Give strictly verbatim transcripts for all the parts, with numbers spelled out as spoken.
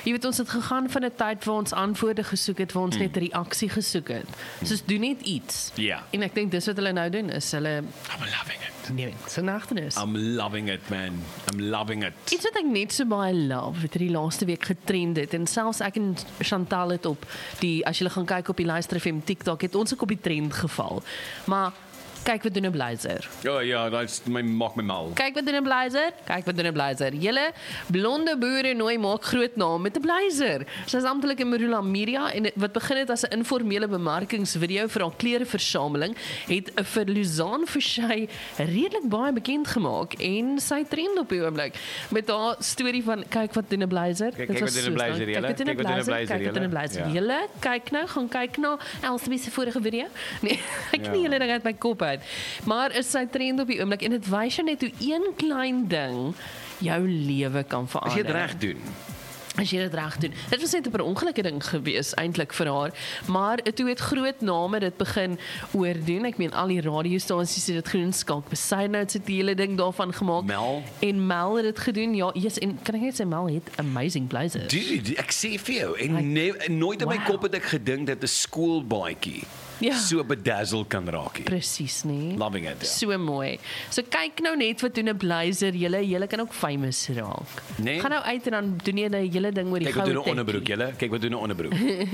jy weet ons het gegaan van 'n tyd waar ons antwoorde gesoek het, waar ons mm. net reaksie gesoek het. Mm. Soos doen net iets. Ja. Yeah. En ek dink dis wat hulle nou doen is hulle I'm loving it. Nee, so nagtenis. I'm loving it, man. I'm loving it. Iets wat ek net so baie love, het die laaste week getrend het, en selfs ek en Chantal het op die, as julle gaan kyk op die Luister F M TikTok, het ons ook op die trend geval. Maar kyk wat doen 'n blazer. Ja, ja, dat my maak my mal. Kyk wat doen 'n blazer. Kyk wat doen 'n blazer. Julle blonde boere nooi maak groot naam met 'n blazer. Sy is amptelik in Marula Media en wat begin het as 'n informele bemarkingsvideo vir haar klereversameling, het vir Luzaan Forshey redelik baie bekend gemaak en sy trend op die oomblik met haar storie van kyk wat doen 'n blazer. Kyk, kyk wat doen 'n blazer, julle. Kyk wat doen 'n blazer. Kyk wat doen 'n blazer. Julle kyk nou, gaan kyk na Elsbie se vorige video. Nee, ek knie julle ding uit my kop uit. Maar is sy trend op die oomblik en dit wys jou net hoe een klein ding jou lewe kan verander. As jy dit reg doen. As jy dit reg doen. Dit was net 'n ongelukkige ding gewees eintlik vir haar, maar toe het groot name dit begin oordoen. Ek meen al die radiostasies het dit gedoen, Skalk Besaidnout het die hele ding daarvan gemaak. Mel. En Mel het dit gedoen. Ja, yes, en kan ek net sê Mel het amazing blazers. Dude, ek sê vir jou en ne, nooit in my wow. kop het ek gedink dat 'n skoolbaadjie ja. so bedazzle kan raak nie. Presies, nee. Loving it. Ja. So mooi. So kyk nou net wat doen 'n blazer. Julle julle kan ook famous raak. Nee. Gaan nou uit en dan doen jy 'n hele ding oor die Kyk wat doen 'n goue onderbroek, julle. Kyk wat doen 'n onderbroek.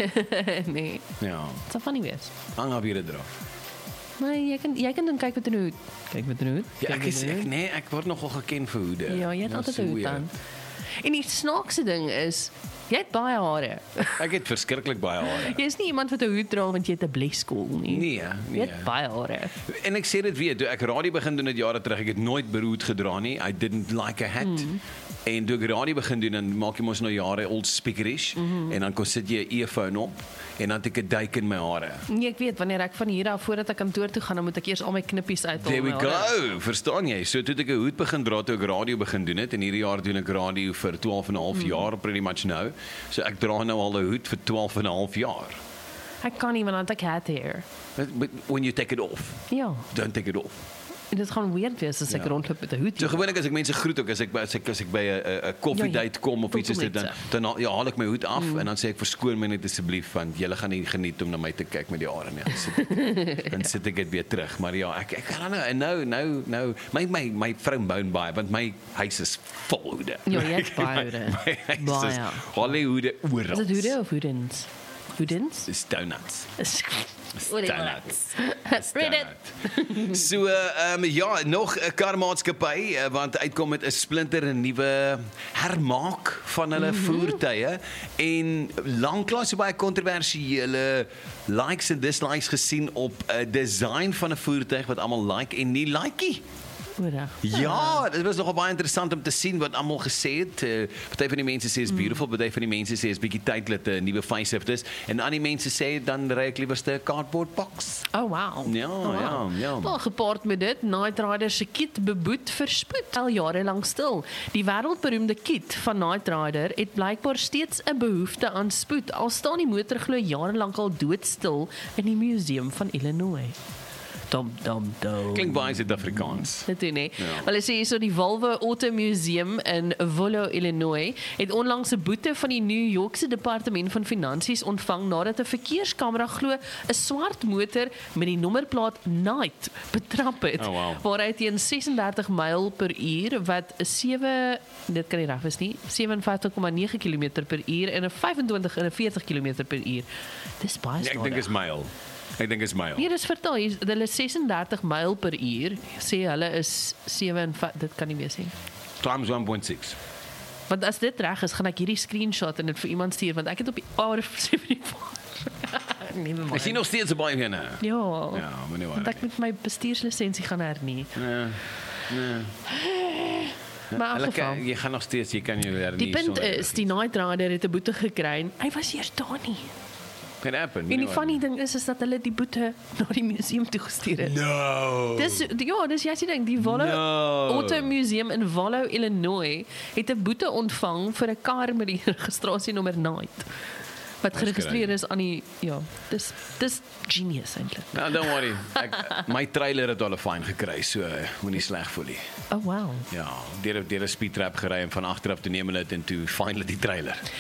nee. Ja. Dit sal van nie wees. Hang af hierdie dra. Maar jy kan jy kan dan kyk wat doen 'n hoed. Kyk wat doen 'n hoed. Ja, ek is ek nee, ek word nogal geken vir hoede. Ja, jy het altyd 'n hoed aan. En die snaakse ding is, jy het baie hare. Ek het verskriklik baie hare. Jy is nie iemand wat 'n hoed dra want jy het 'n bleskool nie. Nee, nee. Jy het baie hare. En ek sê dit weer, toe ek radio begin doen dit jare terug, ek het nooit beroerd gedra nie. I didn't like a hat. Mm. En toe ek radio begin doen, dan maak jy mos nou jare old speakerish mm -hmm. en dan kon sit jy 'n earphone op en dan het ek 'n duik in my hare. Nee, ek weet wanneer ek van hier af voordat ek kantoor toe gaan, dan moet ek eers al my knippies uithaal. There we go. Verstaan jy? So toe het ek 'n hoed begin dra toe ek radio begin doen het en hierdie jaar doen ek radio vir twaalf en 'n half mm. jaar pretty much nou. So ek dra nou al 'n hoed vir twaalf en 'n half jaar. Ek kan nie want dan het ek hat hair. But, but when you take it off. Ja. Don't take it off. En dit gaan weird wees as ek ja. rondloop met 'n hoed. So gewoonlik as ek mense groet ook as ek as ek as ek by 'n 'n koffiedייט kom of iets is dit dan dan ja, haal ek my hoed af mm. en dan sê ek verskoon my net asseblief want julle gaan nie geniet om na my te kyk met die hare nie. Dan sit, dan sit ek dit weer terug. Maar ja, ek ek gaan nou en nou nou nou my my my vrou moan baie want my huis is vol hoede. Ja, jy het baie hoede. Baie. Hollywood oral. Is dit hoede of hoedens? Hoedens? Dis donuts. Donuts. Read it. So, um, ja, nog 'n karmaatskappy uh, want uitkom met 'n splinter 'n nuwe hermaak van hulle mm-hmm. voertuie en lanklaas so baie kontroversiële likes en dislikes gesien op 'n design van 'n voertuig wat almal like en nie likey. Ja, dit was nogal baie interessant om te sien wat almal gesê het. Uh, party van die mense sê is beautiful, mm. party van die mense sê is bietjie tyd dat 'n nuwe facelift is en ander mense sê dan ry ek liewerste 'n cardboard box. Oh wow. Ja, oh, wow. ja, ja. Wel gepaard met dit, Knight Rider se kit beboet vir spoed al jare lank stil. Die wêreldberoemde kit van Knight Rider het blykbaar steeds 'n behoefte aan spoed. Al staan die motor glo jare lank al doodstil in die museum van Illinois. Dom, dom, dom. Klink baie Suid-Afrikaans. Dit doen nie. Ja. Hulle sê so die Volvo Auto Museum in Vollo, Illinois, het onlangs 'n boete van die New Yorkse Departement van Finansies ontvang nadat 'n verkeerskamera glo 'n swart motor met die nommerplaat Knight betrap het. Oh, wow. Waaruit teen sesendertig myl per uur wat sewe dit kan nie reg wees nie, sewe en vyftig komma nege kilometer per uur en 'n vyf en twintig en 'n veertig kilometer per uur. Dis baie Ja, ek dink is myl. Ek dink is myl. Nee, dis vertel, hulle is sesendertig myl per uur, sê hulle is sewe en dit kan nie wees nie. Times one point six. Want as dit reg is, gaan ek hierdie screenshot en dit vir iemand stuur, want ek het op die R vyfenseventig nee, maar. Ek sien nog steeds baie hier nou. Ja. Ja, maar nie waar. Want ek met my bestuurslisensie gaan hernie. Nee. Nee. Maar in geval, jy gaan nog steeds, jy kan jou hernie. Die punt is, die Knight Rider het 'n boete gekry. Hy was eers daar nie. Can happen. En die funny ding is is dat hulle die boete na die museum toe gestuur het. No. Dis ja, dis jy sê ding, die Volvo no. Auto Museum in Vollo, Illinois het 'n boete ontvang vir 'n kar met die registrasienommer Knight wat geregistreer is aan die ja, dis dis genius eintlik. Nou, don't worry. Ek, my trailer het al 'n fine gekry, so uh, moenie sleg voel nie. Oh wow. Ja, deur deur 'n speed trap gery en van agteraf te neem hulle dit en toe finally die trailer.